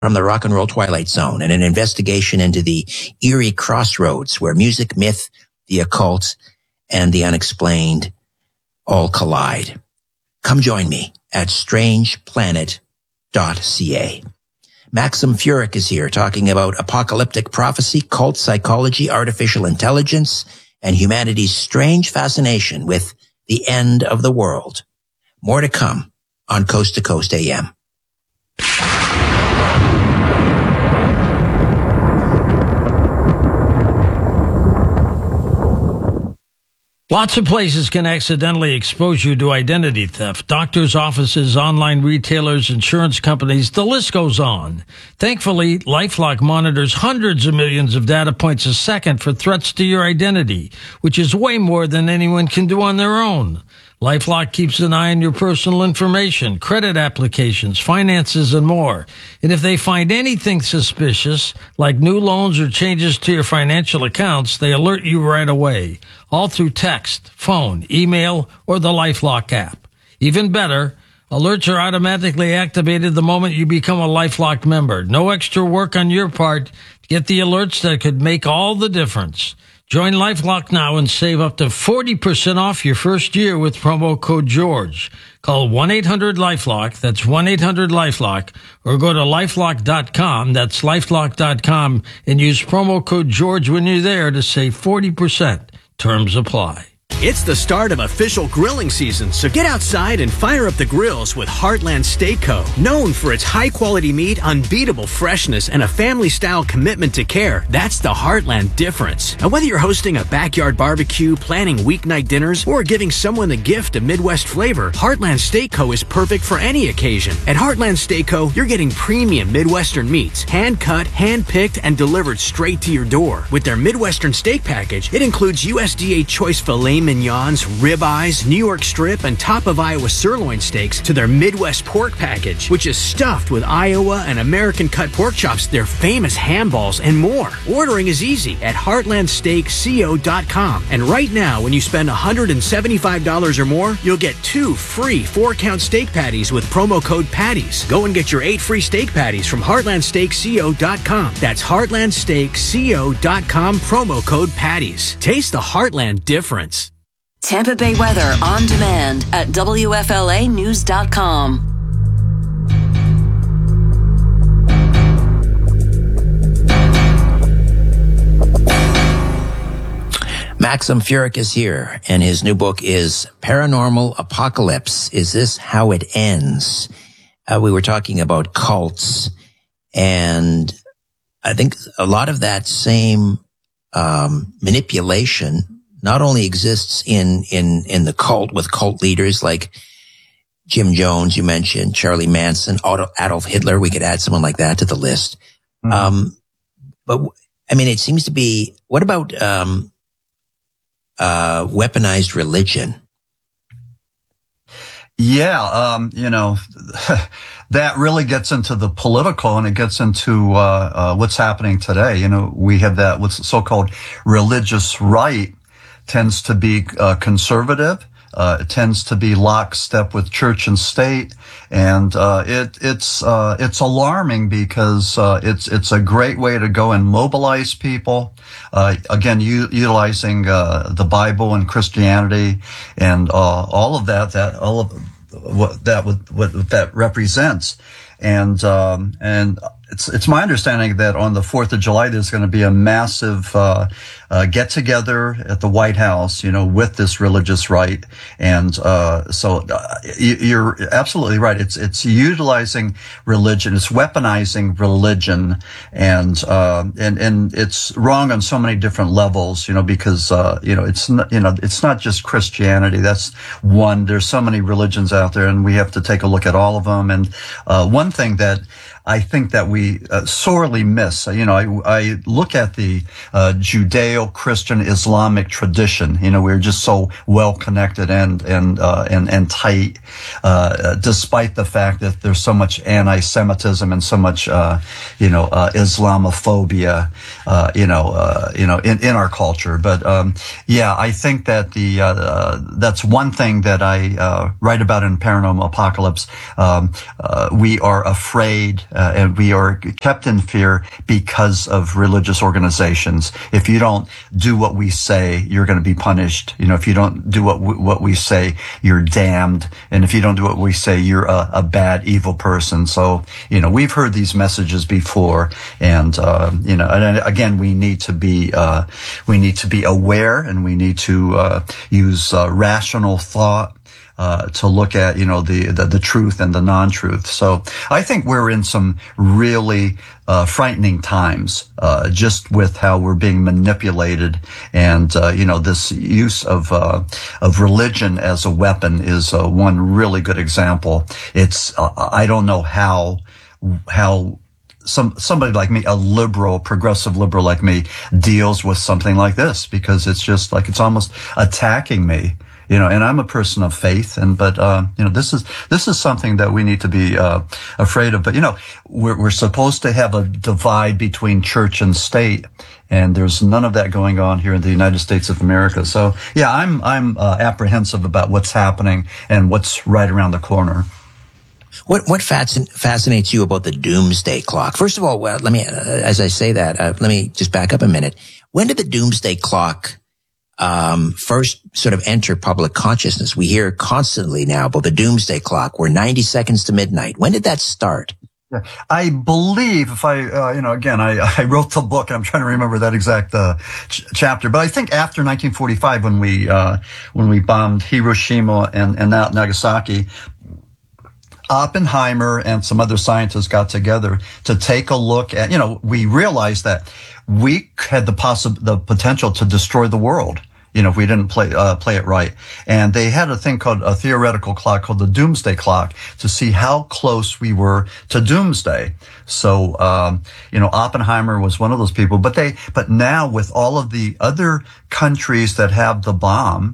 from the Rock and Roll Twilight Zone and an investigation into the eerie crossroads where music, myth, the occult, and the unexplained all collide. Come join me at strangeplanet.ca. Maxim Furyk is here talking about apocalyptic prophecy, cult psychology, artificial intelligence, and humanity's strange fascination with the end of the world. More to come on Coast to Coast AM. Lots of places can accidentally expose you to identity theft. Doctors' offices, online retailers, insurance companies, the list goes on. Thankfully, LifeLock monitors hundreds of millions of data points a second for threats to your identity, which is way more than anyone can do on their own. LifeLock keeps an eye on your personal information, credit applications, finances, and more. And if they find anything suspicious, like new loans or changes to your financial accounts, they alert you right away, all through text, phone, email, or the LifeLock app. Even better, alerts are automatically activated the moment you become a LifeLock member. No extra work on your part. Get the alerts that could make all the difference. Join LifeLock now and save up to 40% off your first year with promo code George. Call 1-800-LifeLock, that's 1-800-LifeLock, or go to LifeLock.com, that's LifeLock.com, and use promo code George when you're there to save 40%. Terms apply. It's the start of official grilling season, so get outside and fire up the grills with Heartland Steak Co. Known for its high-quality meat, unbeatable freshness, and a family-style commitment to care, that's the Heartland difference. And whether you're hosting a backyard barbecue, planning weeknight dinners, or giving someone the gift of Midwest flavor, Heartland Steak Co. is perfect for any occasion. At Heartland Steak Co., you're getting premium Midwestern meats, hand-cut, hand-picked, and delivered straight to your door. With their Midwestern steak package, it includes USDA choice filet mignons, ribeyes, New York strip, and top of Iowa sirloin steaks to their Midwest pork package, which is stuffed with Iowa and American cut pork chops, their famous ham balls, and more. Ordering is easy at heartlandsteakco.com. And right now, when you spend $175 or more, you'll get 2 free 4-count steak patties with promo code PATTIES. Go and get your 8 free steak patties from heartlandsteakco.com. That's heartlandsteakco.com, promo code PATTIES. Taste the Heartland difference. Tampa Bay weather on demand at WFLAnews.com. Maxim Furyk is here, and his new book is Paranormal Apocalypse. Is This How It Ends? We were talking about cults, and I think a lot of that same manipulation not only exists in the cult with cult leaders like Jim Jones, you mentioned, Charlie Manson, Adolf Hitler. We could add someone like that to the list. Mm-hmm. But I mean, it seems to be, what about, weaponized religion? Yeah. That really gets into the political, and it gets into, what's happening today. We have that, what's so-called religious right tends to be conservative. It tends to be lockstep with church and state, and it's alarming because it's a great way to go and mobilize people. Again, utilizing the Bible and Christianity and all of that what that represents, and it's my understanding that on the 4th of July there's going to be a massive get together at the White House, with this religious right, and so you're absolutely right. It's utilizing religion, it's weaponizing religion, and it's wrong on so many different levels, because it's not just Christianity. That's one. There's so many religions out there, and we have to take a look at all of them. And one thing that I think that we sorely miss. I look at the Judeo-Christian Islamic tradition. We're just so well connected and tight, despite the fact that there's so much anti-Semitism and so much Islamophobia, in our culture. But I think that that's one thing that I write about in Paranormal Apocalypse. We are afraid and we are kept in fear because of religious organizations. If you don't do what we say, you're going to be punished. If you don't do what we say, you're damned. And if you don't do what we say, you're a bad, evil person. So, we've heard these messages before, and and again, we need to be aware, and we need to use rational thought to look at the truth and the non-truth. So I think we're in some really frightening times, just with how we're being manipulated, and this use of religion as a weapon is one really good example. It's I don't know how somebody like me, a liberal, progressive liberal like me, deals with something like this, because it's just like it's almost attacking me. And I'm a person of faith, but this is something that we need to be afraid of. But we're supposed to have a divide between church and state, and there's none of that going on here in the United States of America. So yeah, I'm apprehensive about what's happening and what's right around the corner. What fascinates you about the doomsday clock? First of all, let me, as I say that, let me just back up a minute. When did the doomsday clock first sort of enter public consciousness? We hear constantly now about the doomsday clock. We're 90 seconds to midnight. When did that start? Yeah, I believe if I wrote the book. I'm trying to remember that exact chapter, but I think after 1945, when we bombed Hiroshima and Nagasaki, Oppenheimer and some other scientists got together to take a look at, we realized that we had the potential to destroy the world, if we didn't play it right. And they had a thing called a theoretical clock called the doomsday clock to see how close we were to doomsday. So, Oppenheimer was one of those people, but now with all of the other countries that have the bomb,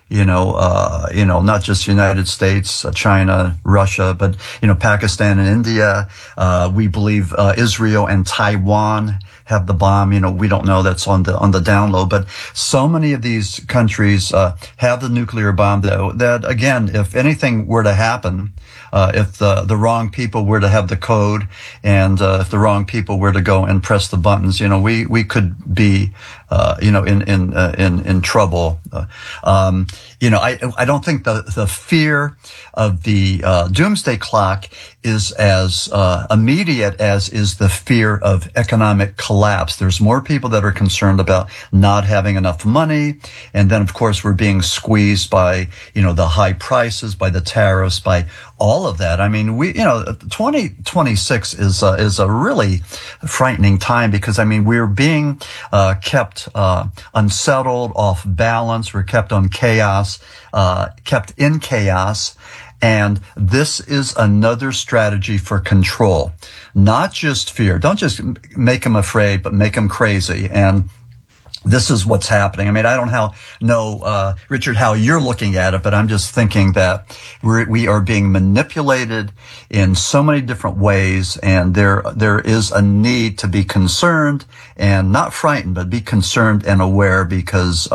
not just United States, China, Russia, but, Pakistan and India. We believe, Israel and Taiwan have the bomb. We don't know, that's on the down low, but so many of these countries, have the nuclear bomb that again, if anything were to happen, if the wrong people were to have the code, and if the wrong people were to go and press the buttons, we could be in trouble. I don't think the fear of the doomsday clock is as immediate as is the fear of economic collapse. There's more people that are concerned about not having enough money, and then of course we're being squeezed by the high prices, by the tariffs, by all of that. I mean, 2026 is a really frightening time, because we're being kept unsettled, off balance. We're kept on chaos, kept in chaos. And this is another strategy for control, not just fear. Don't just make them afraid, but make them crazy. And this is what's happening. I don't know, Richard, how you're looking at it, but I'm just thinking that we are being manipulated in so many different ways, and there is a need to be concerned and not frightened, but be concerned and aware, because,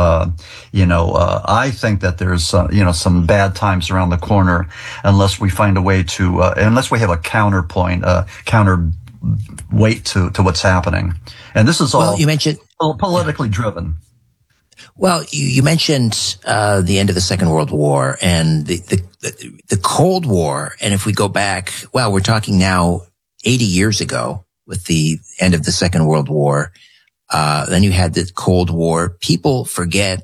I think that there's, some bad times around the corner, unless we find a way to, unless we have a counterpoint, counterweight to what's happening. And this is all. Well, you mentioned politically driven. Well, you mentioned the end of the Second World War and the Cold War. And if we go back, we're talking now 80 years ago with the end of the Second World War. Then you had the Cold War. People forget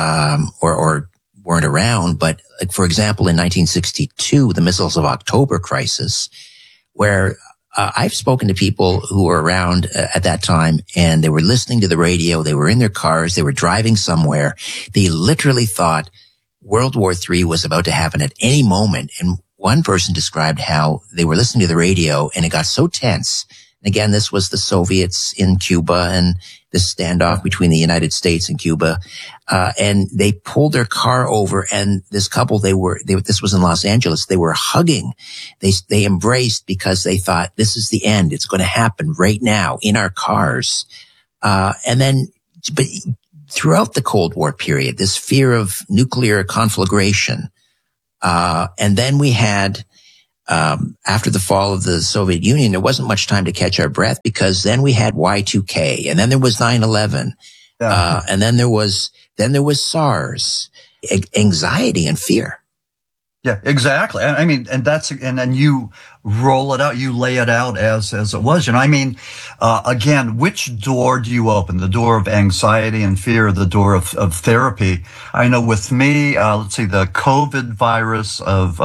or weren't around, but like, for example, in 1962, the Missiles of October crisis, where I've spoken to people who were around at that time, and they were listening to the radio. They were in their cars. They were driving somewhere. They literally thought World War III was about to happen at any moment. And one person described how they were listening to the radio, and it got so tense. And again, this was the Soviets in Cuba and this standoff between the United States and Cuba. And they pulled their car over, and this couple, this was in Los Angeles, they were hugging. They embraced, because they thought, this is the end. It's going to happen right now in our cars. But throughout the Cold War period, this fear of nuclear conflagration. And then we had, after the fall of the Soviet Union, there wasn't much time to catch our breath, because then we had Y2K, and then there was 9/11, and then there was SARS, anxiety and fear. Yeah, exactly. I mean, and then you roll it out, you lay it out as it was. I mean, again, which door do you open? The door of anxiety and fear, or the door of therapy? I know with me, let's see, the COVID virus of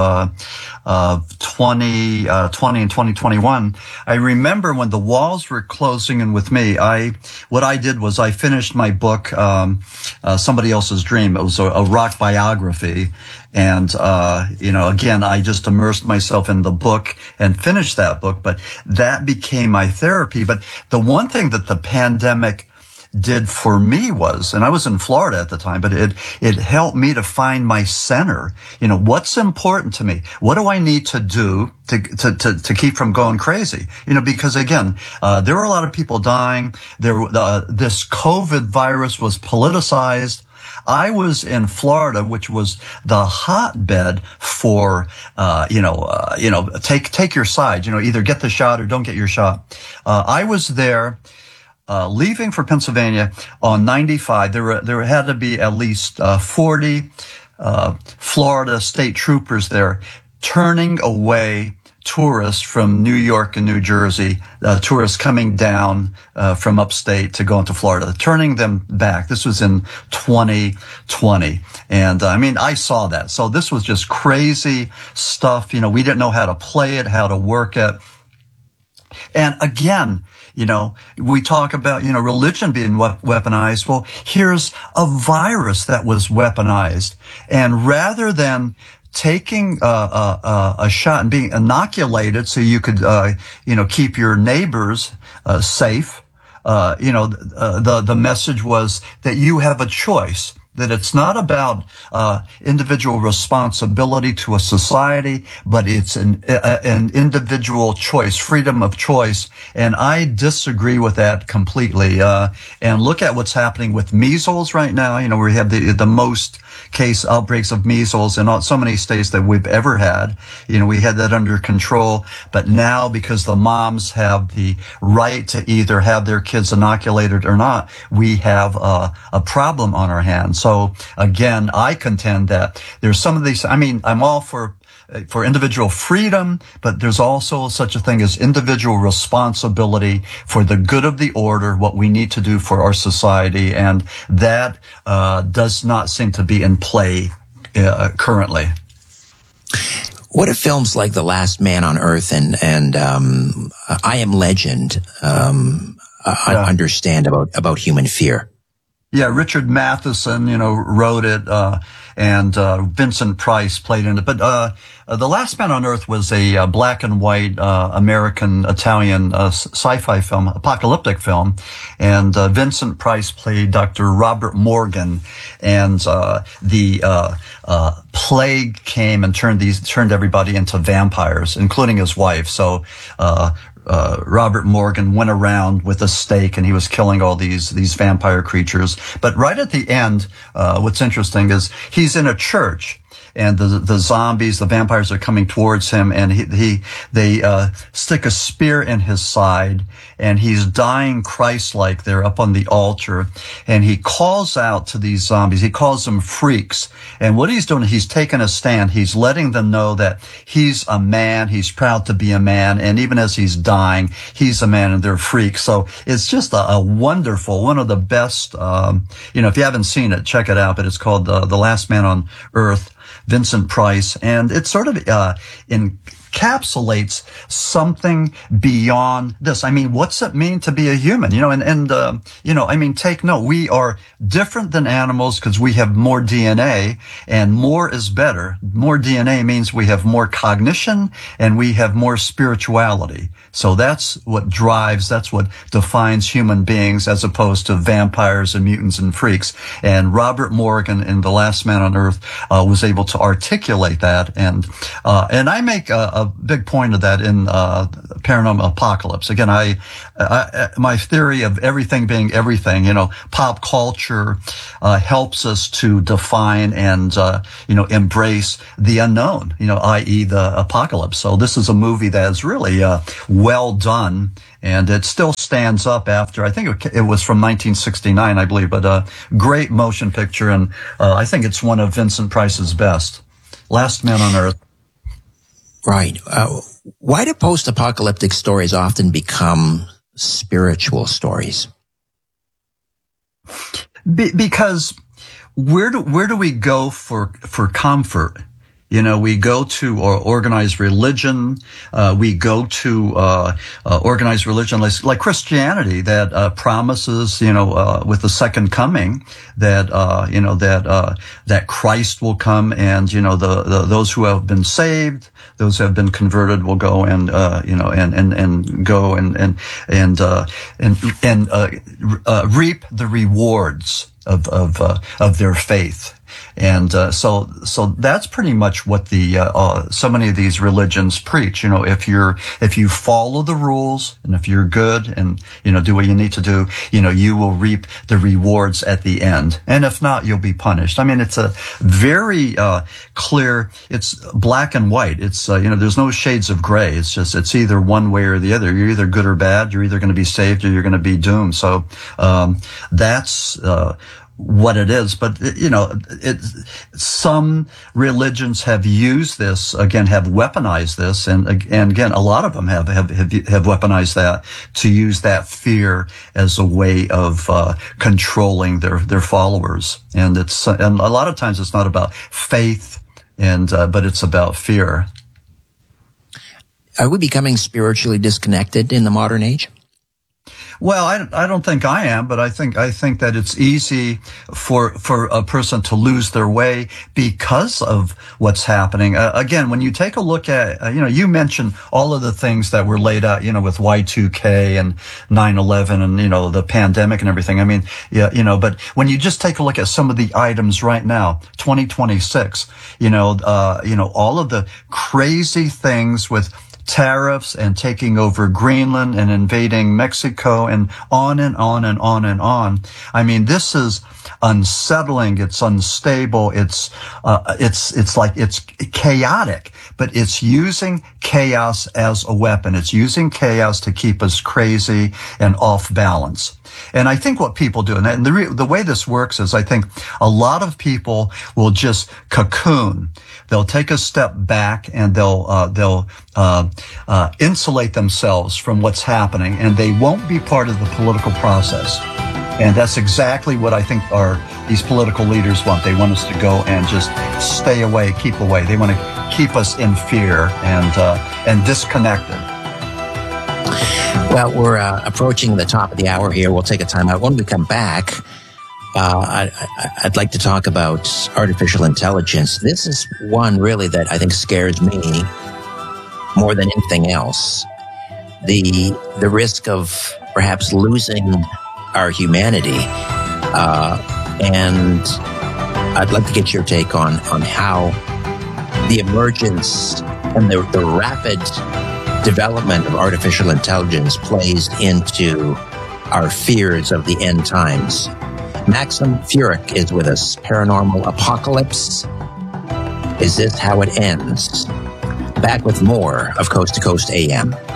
2020 and 2021, I remember when the walls were closing in with me, what I did was I finished my book, Somebody Else's Dream. It was a rock biography. And, again, I just immersed myself in the book and finished that book, but that became my therapy. But the one thing that the pandemic did for me was, and I was in Florida at the time, but it helped me to find my center. What's important to me? What do I need to do to keep from going crazy? Because again, there were a lot of people dying. This COVID virus was politicized. I was in Florida, which was the hotbed for, take your side, either get the shot or don't get your shot. I was there, leaving for Pennsylvania on 95. There had to be at least 40 Florida state troopers there, turning away tourists from New York and New Jersey, tourists coming down from upstate to go into Florida, turning them back. This was in 2020. And I saw that. So this was just crazy stuff. We didn't know how to play it, how to work it. And again, we talk about, religion being weaponized. Well, here's a virus that was weaponized. And rather than taking a shot and being inoculated so you could, keep your neighbors safe, the message was that you have a choice. That it's not about individual responsibility to a society, but it's an individual choice, freedom of choice. And I disagree with that completely. And look at what's happening with measles right now. We have the most case outbreaks of measles in so many states that we've ever had. We had that under control. But now, because the moms have the right to either have their kids inoculated or not, we have a problem on our hands. So again, I contend that there's some of these, I'm all for individual freedom, but there's also such a thing as individual responsibility for the good of the order, what we need to do for our society. And that does not seem to be in play currently. What do films like The Last Man on Earth and I Am Legend understand about human fear? Yeah, Richard Matheson, wrote it, and Vincent Price played in it. But The Last Man on Earth was a black and white American-Italian sci-fi film, apocalyptic film, and Vincent Price played Dr. Robert Morgan, and the plague came and turned everybody into vampires, including his wife. So Robert Morgan went around with a stake and he was killing all these vampire creatures. But right at the end, what's interesting is he's in a church and the zombies, the vampires are coming towards him, and they stick a spear in his side, and he's dying Christ-like there up on the altar, and he calls out to these zombies. He calls them freaks. And what he's doing, he's taking a stand. He's letting them know that he's a man. He's proud to be a man. And even as he's dying, he's a man and they're freaks. So it's just a wonderful, one of the best, if you haven't seen it, check it out. But it's called The Last Man on Earth, Vincent Price. And it sort of encapsulates something beyond this. What's it mean to be a human? Take note. We are different than animals because we have more DNA, and more is better. More DNA means we have more cognition and we have more spirituality. So that's what defines human beings as opposed to vampires and mutants and freaks. And Robert Morgan in The Last Man on Earth was able to articulate that. And I make a a big point of that in Paranormal Apocalypse. Again, my theory of everything being everything, pop culture helps us to define and embrace the unknown, i.e. the apocalypse. So this is a movie that is really well done. And it still stands up after, I think it was from 1969, I believe, but a great motion picture. And I think it's one of Vincent Price's best. Last Man on Earth. Right. Why do post-apocalyptic stories often become spiritual stories? Because where do we go for comfort? We go to organized religion. We go to organized religion like Christianity that promises, with the second coming that that Christ will come, and those who have been saved, those who have been converted will go and go and reap the rewards of their faith. And so that's pretty much what the so many of these religions preach. If you follow the rules, and if you're good and do what you need to do, you will reap the rewards at the end. And if not, you'll be punished. I mean, it's a very clear. It's black and white. It's there's no shades of gray. It's either one way or the other. You're either good or bad. You're either going to be saved or you're going to be doomed. So that's what it is. But some religions have used this, again, have weaponized this, and again, a lot of them have weaponized that to use that fear as a way of controlling their followers. And and a lot of times it's not about faith, but it's about fear. Are we becoming spiritually disconnected in the modern age? Well, I don't think I am, but I think that it's easy for a person to lose their way because of what's happening. Again, when you take a look at, you mentioned all of the things that were laid out, with Y2K and 9/11 and, the pandemic and everything. I mean, but when you just take a look at some of the items right now, 2026, all of the crazy things with tariffs and taking over Greenland and invading Mexico and on and on and on and on. I mean, this is unsettling. It's unstable. It's chaotic, but it's using chaos as a weapon. It's using chaos to keep us crazy and off balance. And I think what people do, and the way this works is I think a lot of people will just cocoon. They'll take a step back and they'll insulate themselves from what's happening, and they won't be part of the political process. And that's exactly what I think these political leaders want. They want us to go and just stay away, keep away. They want to keep us in fear and disconnected. Well, we're approaching the top of the hour here. We'll take a time out. When we come back, I'd like to talk about artificial intelligence. This is one really that I think scares me more than anything else. The risk of perhaps losing our humanity. And I'd like to get your take on how the emergence and the rapid development of artificial intelligence plays into our fears of the end times. Maxim Furyk is with us. Paranormal Apocalypse. Is this how it ends? Back with more of Coast to Coast AM.